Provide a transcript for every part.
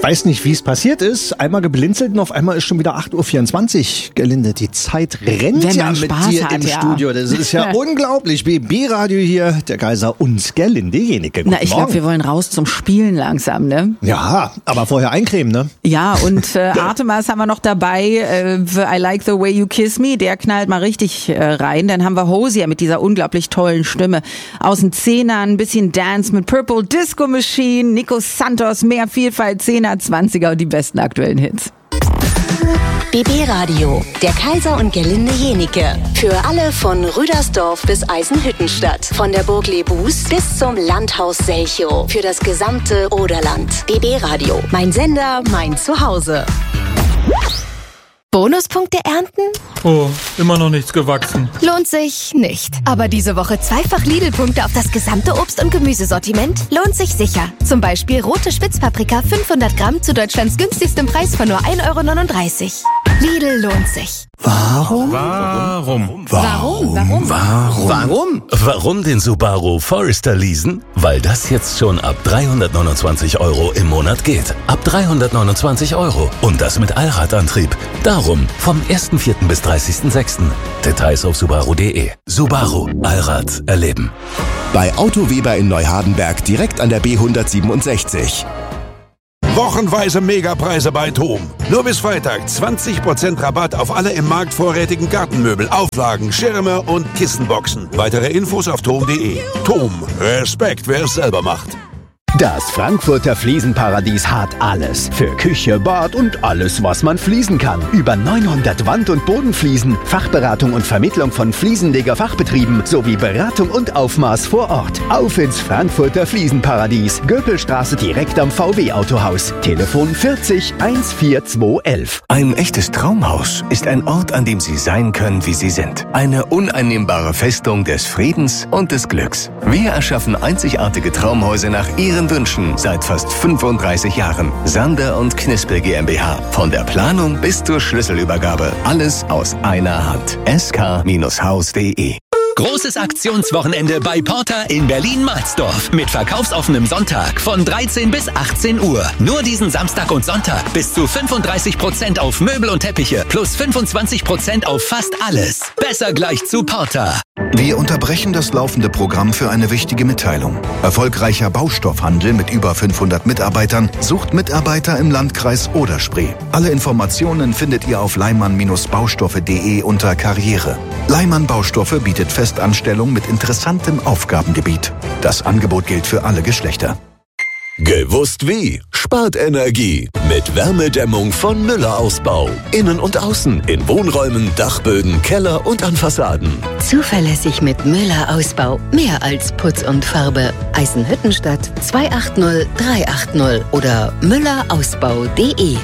Weiß nicht, wie es passiert ist. Einmal geblinzelt und auf einmal ist schon wieder 8.24 Uhr. Gelinde, die Zeit rennt ja mit dir im Studio. Das ist ja unglaublich. BB-Radio hier, der Kaiser und Gerlinde Jenike. Na, ich glaube, wir wollen raus zum Spielen langsam, ne? Ja, aber vorher eincremen, ne? Ja, und Artemas haben wir noch dabei. I Like the Way You Kiss Me, der knallt mal richtig rein. Dann haben wir Hosier mit dieser unglaublich tollen Stimme. Aus den Zehnern, ein bisschen Dance mit Purple Disco Machine, Nico Santos, mehr Vielfalt, 10er, 20er und die besten aktuellen Hits. BB Radio, der Kaiser und Gerlinde Jenike. Für alle von Rüdersdorf bis Eisenhüttenstadt. Von der Burg Lebus bis zum Landhaus Selchow. Für das gesamte Oderland. BB Radio, mein Sender, mein Zuhause. Bonuspunkte ernten? Oh, immer noch nichts gewachsen. Lohnt sich nicht. Aber diese Woche zweifach Lidl-Punkte auf das gesamte Obst- und Gemüsesortiment lohnt sich sicher. Zum Beispiel rote Spitzpaprika 500 Gramm zu Deutschlands günstigstem Preis von nur 1,39 €. Lidl lohnt sich. Warum? Warum den Subaru Forester leasen? Weil das jetzt schon ab 329 € im Monat geht. Ab 329 €. Und das mit Allradantrieb. Darum vom 1.4. bis 30.6. Details auf subaru.de. Subaru. Allrad erleben. Bei Auto Weber in Neuhardenberg direkt an der B167. Wochenweise Megapreise bei TOM. Nur bis Freitag 20% Rabatt auf alle im Markt vorrätigen Gartenmöbel, Auflagen, Schirme und Kissenboxen. Weitere Infos auf tom.de. TOM. Respekt, wer es selber macht. Das Frankfurter Fliesenparadies hat alles. Für Küche, Bad und alles, was man fließen kann. Über 900 Wand- und Bodenfliesen, Fachberatung und Vermittlung von Fliesenleger-Fachbetrieben sowie Beratung und Aufmaß vor Ort. Auf ins Frankfurter Fliesenparadies. Göpelstraße direkt am VW-Autohaus. Telefon 40 14211. Ein echtes Traumhaus ist ein Ort, an dem Sie sein können, wie Sie sind. Eine uneinnehmbare Festung des Friedens und des Glücks. Wir erschaffen einzigartige Traumhäuser nach Ihren Wünschen seit fast 35 Jahren. Sander und Knispel GmbH. Von der Planung bis zur Schlüsselübergabe. Alles aus einer Hand. sk-haus.de. Großes Aktionswochenende bei Porter in Berlin-Marsdorf. Mit verkaufsoffenem Sonntag von 13 bis 18 Uhr. Nur diesen Samstag und Sonntag bis zu 35% auf Möbel und Teppiche plus 25% auf fast alles. Besser gleich zu Porter. Wir unterbrechen das laufende Programm für eine wichtige Mitteilung. Erfolgreicher Baustoffhandel mit über 500 Mitarbeitern sucht Mitarbeiter im Landkreis Oder-Spree. Alle Informationen findet ihr auf leimann-baustoffe.de unter Karriere. Leimann Baustoffe bietet Festanstellung mit interessantem Aufgabengebiet. Das Angebot gilt für alle Geschlechter. Gewusst wie? Spart Energie mit Wärmedämmung von Müller Ausbau. Innen und außen, in Wohnräumen, Dachböden, Keller und an Fassaden. Zuverlässig mit Müller Ausbau. Mehr als Putz und Farbe. Eisenhüttenstadt 280 380 oder müllerausbau.de.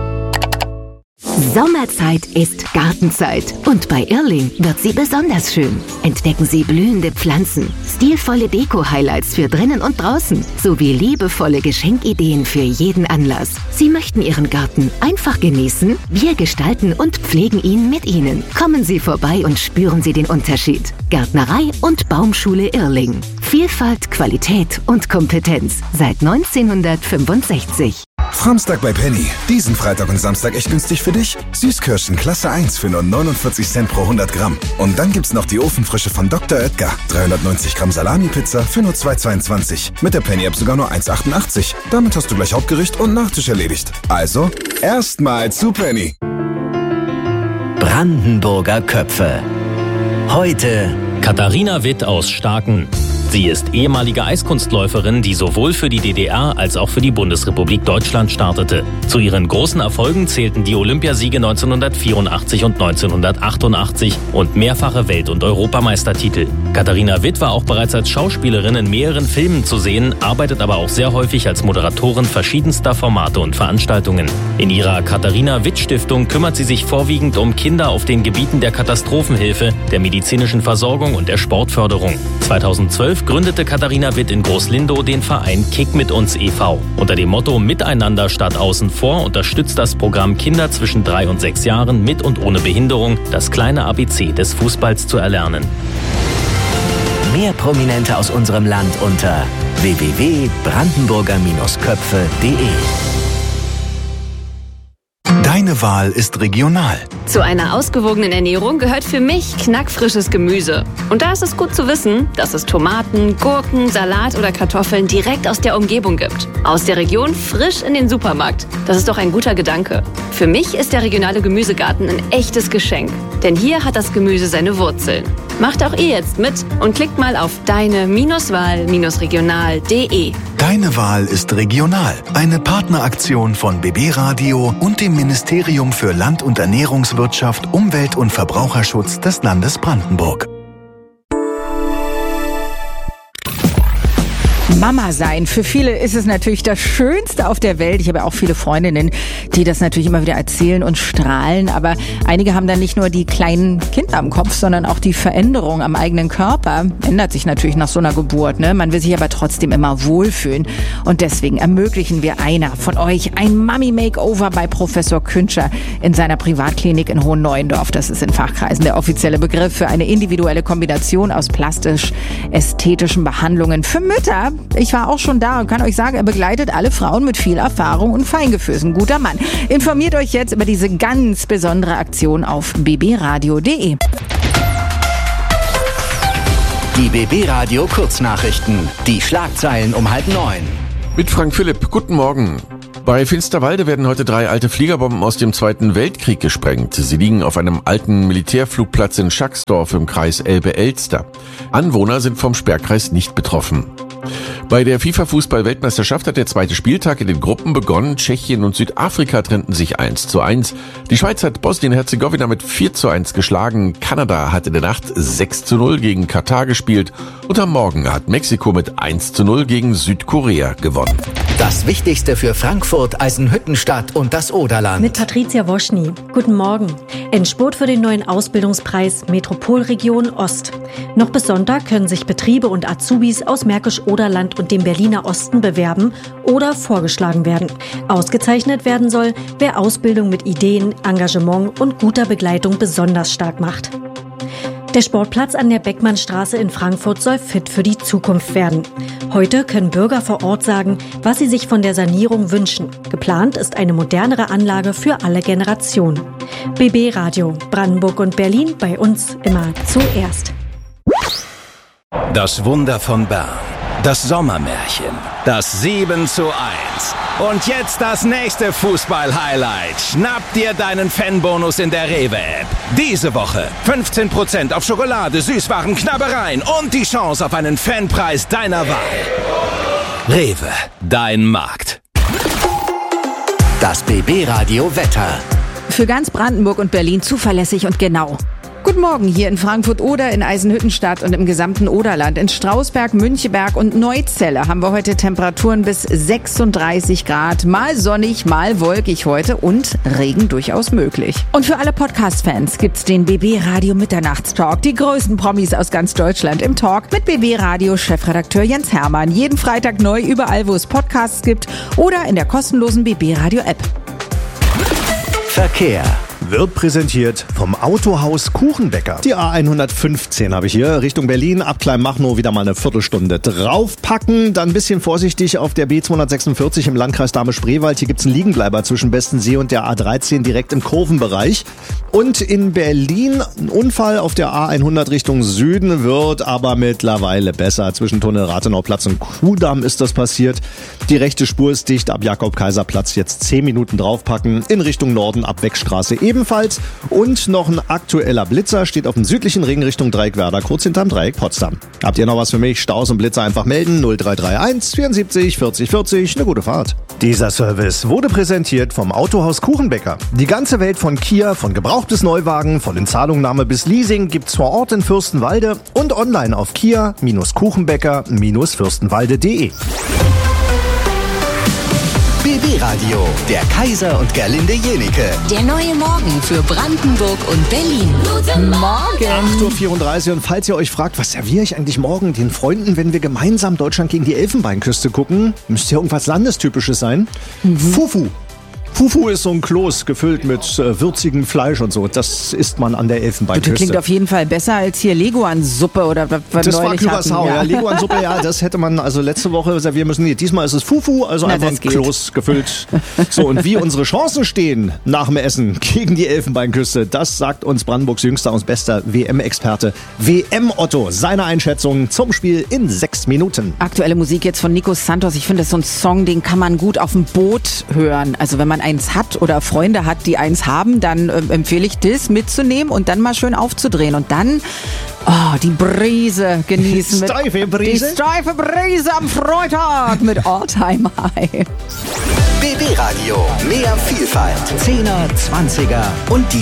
Sommerzeit ist Gartenzeit und bei Irrling wird sie besonders schön. Entdecken Sie blühende Pflanzen, stilvolle Deko-Highlights für drinnen und draußen sowie liebevolle Geschenkideen für jeden Anlass. Sie möchten Ihren Garten einfach genießen? Wir gestalten und pflegen ihn mit Ihnen. Kommen Sie vorbei und spüren Sie den Unterschied. Gärtnerei und Baumschule Irrling. Vielfalt, Qualität und Kompetenz seit 1965. Framstag bei Penny. Diesen Freitag und Samstag echt günstig für dich. Süßkirschen Klasse 1 für nur 49 Cent pro 100 Gramm. Und dann gibt's noch die Ofenfrische von Dr. Oetker. 390 Gramm Salami-Pizza für nur 2,22. Mit der Penny-App sogar nur 1,88. Damit hast du gleich Hauptgericht und Nachtisch erledigt. Also, erstmal zu Penny. Brandenburger Köpfe. Heute Katharina Witt aus Starken. Sie ist ehemalige Eiskunstläuferin, die sowohl für die DDR als auch für die Bundesrepublik Deutschland startete. Zu ihren großen Erfolgen zählten die Olympiasiege 1984 und 1988 und mehrfache Welt- und Europameistertitel. Katharina Witt war auch bereits als Schauspielerin in mehreren Filmen zu sehen, arbeitet aber auch sehr häufig als Moderatorin verschiedenster Formate und Veranstaltungen. In ihrer Katharina-Witt-Stiftung kümmert sie sich vorwiegend um Kinder auf den Gebieten der Katastrophenhilfe, der medizinischen Versorgung und der Sportförderung. 2012 gründete Katharina Witt in Großlindow den Verein Kick mit uns e.V. Unter dem Motto Miteinander statt außen vor unterstützt das Programm Kinder zwischen 3 und 6 Jahren mit und ohne Behinderung, das kleine ABC des Fußballs zu erlernen. Mehr Prominente aus unserem Land unter www.brandenburger-köpfe.de. Deine Wahl ist regional. Zu einer ausgewogenen Ernährung gehört für mich knackfrisches Gemüse. Und da ist es gut zu wissen, dass es Tomaten, Gurken, Salat oder Kartoffeln direkt aus der Umgebung gibt. Aus der Region frisch in den Supermarkt. Das ist doch ein guter Gedanke. Für mich ist der regionale Gemüsegarten ein echtes Geschenk. Denn hier hat das Gemüse seine Wurzeln. Macht auch ihr jetzt mit und klickt mal auf deine-wahl-regional.de. Deine Wahl ist regional. Eine Partneraktion von BB Radio und dem Ministerium für Land- und Ernährungswirtschaft, Umwelt- und Verbraucherschutz des Landes Brandenburg. Mama sein. Für viele ist es natürlich das Schönste auf der Welt. Ich habe ja auch viele Freundinnen, die das natürlich immer wieder erzählen und strahlen. Aber einige haben dann nicht nur die kleinen Kinder am Kopf, sondern auch die Veränderung am eigenen Körper. Ändert sich natürlich nach so einer Geburt, ne? Man will sich aber trotzdem immer wohlfühlen. Und deswegen ermöglichen wir einer von euch ein Mummy-Makeover bei Professor Küntscher in seiner Privatklinik in Hohenneuendorf. Das ist in Fachkreisen der offizielle Begriff für eine individuelle Kombination aus plastisch-ästhetischen Behandlungen für Mütter. Ich war auch schon da und kann euch sagen, er begleitet alle Frauen mit viel Erfahrung und Feingefühl. Ist ein guter Mann. Informiert euch jetzt über diese ganz besondere Aktion auf bbradio.de. Die BB Radio Kurznachrichten. Die Schlagzeilen um 8:30. Mit Frank Philipp. Guten Morgen. Bei Finsterwalde werden heute 3 alte Fliegerbomben aus dem Zweiten Weltkrieg gesprengt. Sie liegen auf einem alten Militärflugplatz in Schacksdorf im Kreis Elbe-Elster. Anwohner sind vom Sperrkreis nicht betroffen. Bei der FIFA-Fußball-Weltmeisterschaft hat der zweite Spieltag in den Gruppen begonnen. Tschechien und Südafrika trennten sich 1:1. Die Schweiz hat Bosnien-Herzegowina mit 4:1 geschlagen. Kanada hat in der Nacht 6:0 gegen Katar gespielt. Und am Morgen hat Mexiko mit 1:0 gegen Südkorea gewonnen. Das Wichtigste für Frankfurt, Eisenhüttenstadt und das Oderland. Mit Patricia Woschny. Guten Morgen. Endspurt für den neuen Ausbildungspreis Metropolregion Ost. Noch bis Sonntag können sich Betriebe und Azubis aus Märkisch-Oderland und dem Berliner Osten bewerben oder vorgeschlagen werden. Ausgezeichnet werden soll, wer Ausbildung mit Ideen, Engagement und guter Begleitung besonders stark macht. Der Sportplatz an der Beckmannstraße in Frankfurt soll fit für die Zukunft werden. Heute können Bürger vor Ort sagen, was sie sich von der Sanierung wünschen. Geplant ist eine modernere Anlage für alle Generationen. BB Radio, Brandenburg und Berlin, bei uns immer zuerst. Das Wunder von Bern. Das Sommermärchen. Das 7:1. Und jetzt das nächste Fußball-Highlight. Schnapp dir deinen Fanbonus in der Rewe-App. Diese Woche 15% auf Schokolade, Süßwaren, Knabbereien und die Chance auf einen Fanpreis deiner Wahl. Rewe, dein Markt. Das BB-Radio Wetter. Für ganz Brandenburg und Berlin zuverlässig und genau. Guten Morgen hier in Frankfurt oder in Eisenhüttenstadt und im gesamten Oderland. In Strausberg, Müncheberg und Neuzelle haben wir heute Temperaturen bis 36 Grad. Mal sonnig, mal wolkig heute und Regen durchaus möglich. Und für alle Podcast-Fans gibt's den BB Radio Mitternachtstalk. Die größten Promis aus ganz Deutschland im Talk mit BB Radio Chefredakteur Jens Hermann. Jeden Freitag neu überall, wo es Podcasts gibt oder in der kostenlosen BB Radio App. Verkehr. Wird präsentiert vom Autohaus Kuchenbäcker. Die A115 habe ich hier, Richtung Berlin, ab Kleinmachnow wieder mal eine Viertelstunde draufpacken. Dann ein bisschen vorsichtig auf der B246 im Landkreis Dahme-Spreewald. Hier gibt's einen Liegenbleiber zwischen Bestensee und der A13 direkt im Kurvenbereich. Und in Berlin ein Unfall auf der A100 Richtung Süden, wird aber mittlerweile besser. Zwischen Tunnel Rathenauplatz und Kudamm ist das passiert. Die rechte Spur ist dicht, ab Jakob-Kaiser-Platz jetzt 10 Minuten draufpacken. In Richtung Norden ab Wegstraße ebenfalls. Und noch ein aktueller Blitzer steht auf dem südlichen Ring Richtung Dreieckwerder, kurz hinterm Dreieck Potsdam. Habt ihr noch was für mich? Staus und Blitzer einfach melden. 0331 74 40 40. Eine gute Fahrt. Dieser Service wurde präsentiert vom Autohaus Kuchenbäcker. Die ganze Welt von Kia, von Gebrauch bis Neuwagen, von Inzahlungnahme bis Leasing gibt's vor Ort in Fürstenwalde und online auf kia-kuchenbäcker-fürstenwalde.de. BB Radio, der Kaiser und Gerlinde Jenike. Der neue Morgen für Brandenburg und Berlin. Guten Morgen. 8:34 Uhr und falls ihr euch fragt, was serviere ich eigentlich morgen den Freunden, wenn wir gemeinsam Deutschland gegen die Elfenbeinküste gucken, müsste ja irgendwas Landestypisches sein. Fufu. Fufu ist so ein Kloß gefüllt mit würzigem Fleisch und so. Das isst man an der Elfenbeinküste. Das klingt auf jeden Fall besser als hier Leguan-Suppe oder was wir das neulich war Curaçao, hatten. ja. Leguan-Suppe, ja, das hätte man also letzte Woche servieren müssen. Nee, diesmal ist es Fufu, also einfach ein Kloß gefüllt. So, und wie unsere Chancen stehen nach dem Essen gegen die Elfenbeinküste, das sagt uns Brandenburgs jüngster und bester WM-Experte WM Otto. Seine Einschätzung zum Spiel in 6 Minuten. Aktuelle Musik jetzt von Nico Santos. Ich finde, das ist so ein Song, den kann man gut auf dem Boot hören. Also wenn man eins hat oder Freunde hat, die eins haben, dann empfehle ich das mitzunehmen und dann mal schön aufzudrehen. Und dann die Brise genießen. Die steife Brise am Freitag mit All-Time High. BB Radio. Mehr Vielfalt. 10er, 20er und die